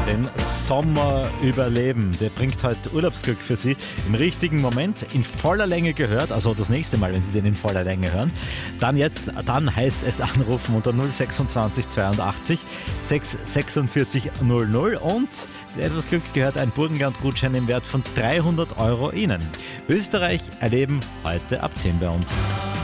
den Sommer überleben. Der bringt heute Urlaubsglück für Sie. Im richtigen Moment, in voller Länge gehört, also das nächste Mal, wenn Sie den in voller Länge hören, dann heißt es anrufen unter 026 82 6 46 00 und etwas Glück gehört ein Burgenland-Gutschein im Wert von 300 € Ihnen. Österreich erleben heute ab 10 bei uns.